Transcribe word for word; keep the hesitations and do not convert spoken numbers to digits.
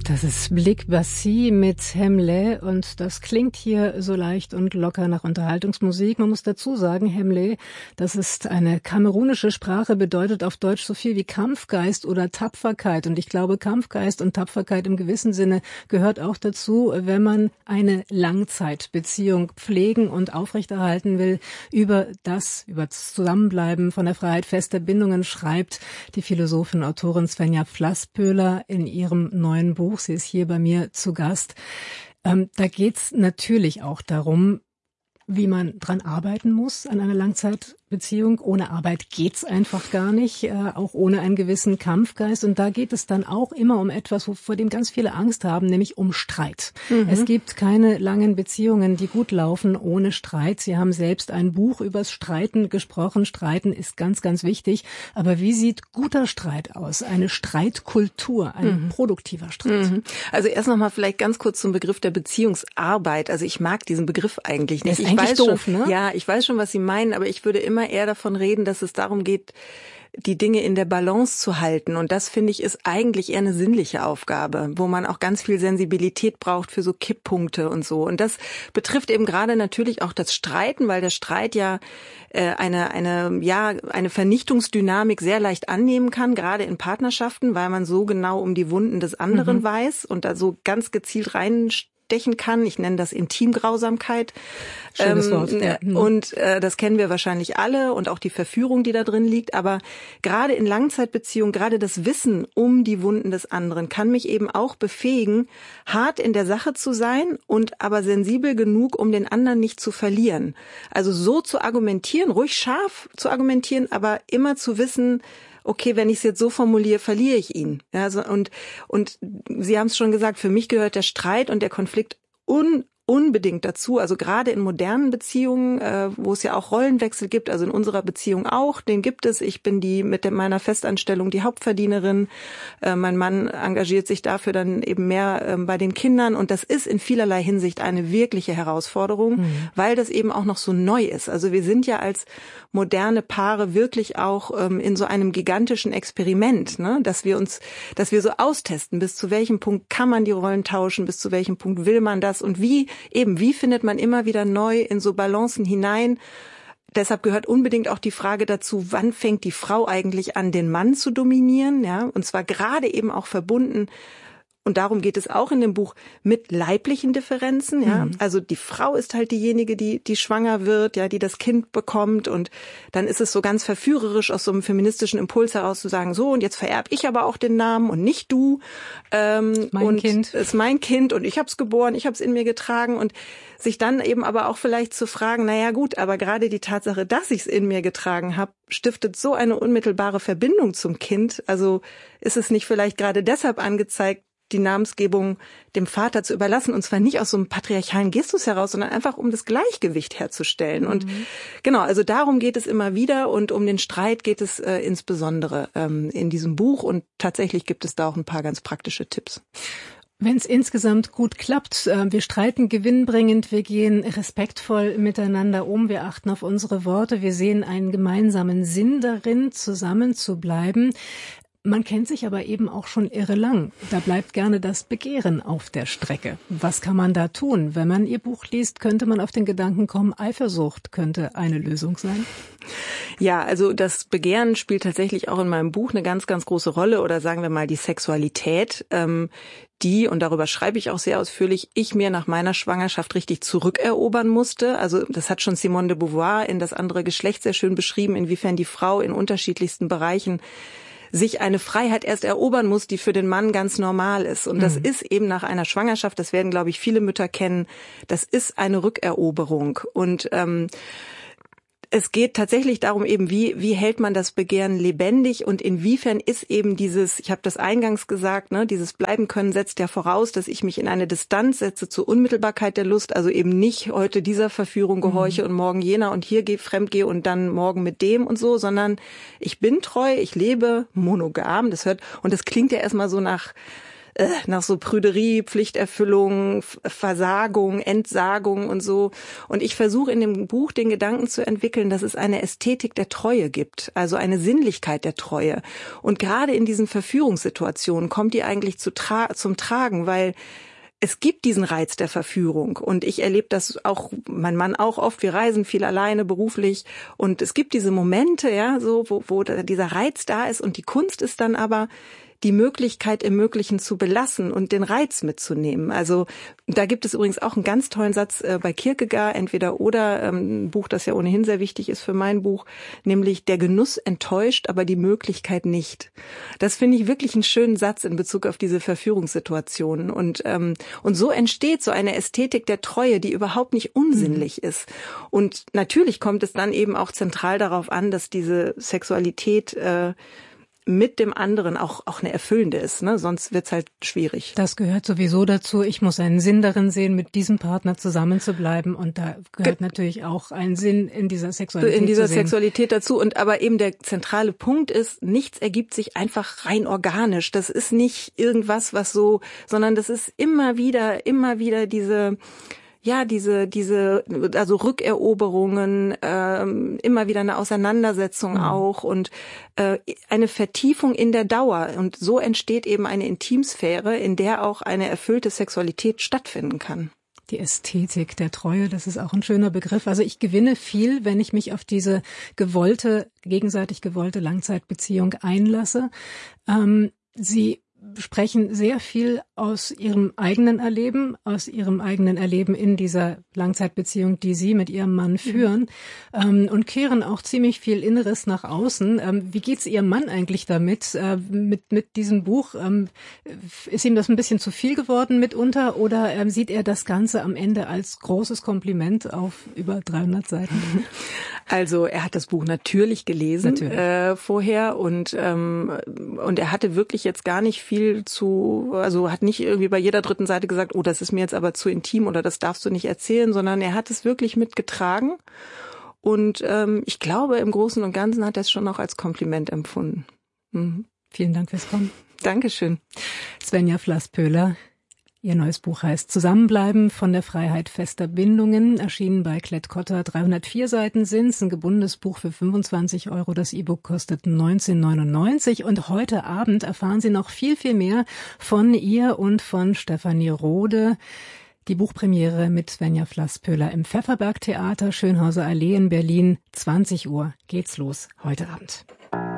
Das ist Blick Bassi mit Hemley und das klingt hier so leicht und locker nach Unterhaltungsmusik. Man muss dazu sagen, Hemley, das ist eine kamerunische Sprache, bedeutet auf Deutsch so viel wie Kampfgeist oder Tapferkeit. Und ich glaube, Kampfgeist und Tapferkeit im gewissen Sinne gehört auch dazu, wenn man eine Langzeitbeziehung pflegen und aufrechterhalten will. Über das, über das Zusammenbleiben von der Freiheit fester Bindungen schreibt die Philosophin und Autorin Svenja Flasspöhler in ihrem neuen Buch. Sie ist hier bei mir zu Gast. Ähm, da geht's natürlich auch darum, wie man dran arbeiten muss an einer Langzeitbeziehung. Ohne Arbeit geht's einfach gar nicht, äh, auch ohne einen gewissen Kampfgeist. Und da geht es dann auch immer um etwas, vor dem ganz viele Angst haben, nämlich um Streit. Mhm. Es gibt keine langen Beziehungen, die gut laufen ohne Streit. Sie haben selbst ein Buch übers Streiten gesprochen. Streiten ist ganz, ganz wichtig. Aber wie sieht guter Streit aus? Eine Streitkultur, ein mhm. produktiver Streit. Mhm. Also erst noch mal vielleicht ganz kurz zum Begriff der Beziehungsarbeit. Also ich mag diesen Begriff eigentlich nicht. Ich weiß doof, schon, ne? Ja, ich weiß schon, was Sie meinen, aber ich würde immer eher davon reden, dass es darum geht, die Dinge in der Balance zu halten. Und das, finde ich, ist eigentlich eher eine sinnliche Aufgabe, wo man auch ganz viel Sensibilität braucht für so Kipppunkte und so. Und das betrifft eben gerade natürlich auch das Streiten, weil der Streit ja äh, eine eine ja eine Vernichtungsdynamik sehr leicht annehmen kann, gerade in Partnerschaften, weil man so genau um die Wunden des anderen mhm. weiß und da so ganz gezielt rein stechen kann. Ich nenne das Intimgrausamkeit. Schönes ähm, Wort. Ja. Und äh, das kennen wir wahrscheinlich alle und auch die Verführung, die da drin liegt. Aber gerade in Langzeitbeziehungen, gerade das Wissen um die Wunden des anderen kann mich eben auch befähigen, hart in der Sache zu sein und aber sensibel genug, um den anderen nicht zu verlieren. Also so zu argumentieren, ruhig scharf zu argumentieren, aber immer zu wissen, okay, wenn ich es jetzt so formuliere, verliere ich ihn. Ja, so, und, und Sie haben es schon gesagt, für mich gehört der Streit und der Konflikt un, unbedingt dazu. Also gerade in modernen Beziehungen, äh, wo es ja auch Rollenwechsel gibt, also in unserer Beziehung auch, den gibt es. Ich bin die mit meiner Festanstellung die Hauptverdienerin. Äh, mein Mann engagiert sich dafür dann eben mehr äh, bei den Kindern. Und das ist in vielerlei Hinsicht eine wirkliche Herausforderung, mhm. weil das eben auch noch so neu ist. Also wir sind ja als moderne Paare wirklich auch ähm, in so einem gigantischen Experiment, ne? dass wir uns, dass wir so austesten, bis zu welchem Punkt kann man die Rollen tauschen, bis zu welchem Punkt will man das und wie, eben, wie findet man immer wieder neu in so Balancen hinein. Deshalb gehört unbedingt auch die Frage dazu, wann fängt die Frau eigentlich an, den Mann zu dominieren, ja? Und zwar gerade eben auch verbunden, und darum geht es auch in dem Buch, mit leiblichen Differenzen, ja. Mhm. Also die Frau ist halt diejenige, die, die schwanger wird, ja, die das Kind bekommt. Und dann ist es so ganz verführerisch aus so einem feministischen Impuls heraus zu sagen, so, und jetzt vererb ich aber auch den Namen und nicht du. Ähm, mein und Kind. Es ist mein Kind und ich habe es geboren, ich habe es in mir getragen. Und sich dann eben aber auch vielleicht zu fragen, naja gut, aber gerade die Tatsache, dass ich es in mir getragen habe, stiftet so eine unmittelbare Verbindung zum Kind. Also ist es nicht vielleicht gerade deshalb angezeigt, die Namensgebung dem Vater zu überlassen, und zwar nicht aus so einem patriarchalen Gestus heraus, sondern einfach um das Gleichgewicht herzustellen. Mhm. Und genau, also darum geht es immer wieder und um den Streit geht es äh, insbesondere ähm, in diesem Buch, und tatsächlich gibt es da auch ein paar ganz praktische Tipps. Wenn es insgesamt gut klappt, äh, wir streiten gewinnbringend, wir gehen respektvoll miteinander um, wir achten auf unsere Worte, wir sehen einen gemeinsamen Sinn darin, zusammen zu bleiben. Man kennt sich aber eben auch schon irre lang. Da bleibt gerne das Begehren auf der Strecke. Was kann man da tun? Wenn man Ihr Buch liest, könnte man auf den Gedanken kommen, Eifersucht könnte eine Lösung sein? Ja, also das Begehren spielt tatsächlich auch in meinem Buch eine ganz, ganz große Rolle, oder sagen wir mal die Sexualität, ähm, die, und darüber schreibe ich auch sehr ausführlich, ich mir nach meiner Schwangerschaft richtig zurückerobern musste. Also das hat schon Simone de Beauvoir in Das andere Geschlecht sehr schön beschrieben, inwiefern die Frau in unterschiedlichsten Bereichen sich eine Freiheit erst erobern muss, die für den Mann ganz normal ist. Und das mhm. ist eben nach einer Schwangerschaft, das werden, glaube ich, viele Mütter kennen, das ist eine Rückeroberung. Und ähm, es geht tatsächlich darum, eben wie wie hält man das Begehren lebendig, und inwiefern ist eben dieses, ich habe das eingangs gesagt, ne, dieses Bleiben können setzt ja voraus, dass ich mich in eine Distanz setze zur Unmittelbarkeit der Lust, also eben nicht heute dieser Verführung gehorche mhm. und morgen jener und hier gehe fremdgehe und dann morgen mit dem und so, sondern ich bin treu, ich lebe monogam, das hört, und das klingt ja erstmal so nach äh, nach so Prüderie, Pflichterfüllung, Versagung, Entsagung und so. Und ich versuche in dem Buch den Gedanken zu entwickeln, dass es eine Ästhetik der Treue gibt, also eine Sinnlichkeit der Treue. Und gerade in diesen Verführungssituationen kommt die eigentlich zu tra- zum Tragen, weil es gibt diesen Reiz der Verführung und ich erlebe das auch, mein Mann auch oft, wir reisen viel alleine beruflich und es gibt diese Momente, ja, so wo, wo dieser Reiz da ist und die Kunst ist dann aber die Möglichkeit im Möglichen zu belassen und den Reiz mitzunehmen. Also da gibt es übrigens auch einen ganz tollen Satz äh, bei Kierkegaard, entweder oder, ähm, ein Buch, das ja ohnehin sehr wichtig ist für mein Buch, nämlich der Genuss enttäuscht, aber die Möglichkeit nicht. Das finde ich wirklich einen schönen Satz in Bezug auf diese Verführungssituationen. Und ähm, und so entsteht so eine Ästhetik der Treue, die überhaupt nicht unsinnlich mhm. ist. Und natürlich kommt es dann eben auch zentral darauf an, dass diese Sexualität äh, mit dem anderen auch auch eine erfüllende ist, ne? Sonst wird's halt schwierig. Das gehört sowieso dazu. Ich muss einen Sinn darin sehen, mit diesem Partner zusammen zu bleiben, und da gehört Ge- natürlich auch ein Sinn in dieser Sexualität in dieser zu sehen. Sexualität dazu. Und aber eben der zentrale Punkt ist, nichts ergibt sich einfach rein organisch. Das ist nicht irgendwas, was so, sondern das ist immer wieder, immer wieder diese Ja, diese, diese, also Rückeroberungen, ähm, immer wieder eine Auseinandersetzung mhm. auch und äh, eine Vertiefung in der Dauer. Und so entsteht eben eine Intimsphäre, in der auch eine erfüllte Sexualität stattfinden kann. Die Ästhetik der Treue, das ist auch ein schöner Begriff. Also ich gewinne viel, wenn ich mich auf diese gewollte, gegenseitig gewollte Langzeitbeziehung einlasse. Ähm, Sie sprechen sehr viel aus Ihrem eigenen Erleben, aus Ihrem eigenen Erleben in dieser Langzeitbeziehung, die Sie mit Ihrem Mann führen, mhm. ähm, und kehren auch ziemlich viel Inneres nach außen. Ähm, wie geht's Ihrem Mann eigentlich damit, äh, mit mit diesem Buch? Ähm, ist ihm das ein bisschen zu viel geworden mitunter, oder ähm, sieht er das Ganze am Ende als großes Kompliment auf über dreihundert Seiten? Also er hat das Buch natürlich gelesen natürlich. Äh, vorher und ähm, und er hatte wirklich jetzt gar nicht viel zu, also hat nicht irgendwie bei jeder dritten Seite gesagt, oh, das ist mir jetzt aber zu intim oder das darfst du nicht erzählen, sondern er hat es wirklich mitgetragen und ähm, ich glaube, im Großen und Ganzen hat er es schon auch als Kompliment empfunden. Mhm. Vielen Dank fürs Kommen. Dankeschön. Svenja Flass-Pöhler. Ihr neues Buch heißt Zusammenbleiben, von der Freiheit fester Bindungen, erschienen bei Klett-Cotta. dreihundertvier Seiten sind's, ein gebundenes Buch für fünfundzwanzig Euro. Das E-Book kostet neunzehn neunundneunzig. Und heute Abend erfahren Sie noch viel, viel mehr von ihr und von Stefanie Rode. Die Buchpremiere mit Svenja Flass-Pöhler im Pfefferberg Theater, Schönhauser Allee in Berlin. zwanzig Uhr geht's los heute Abend.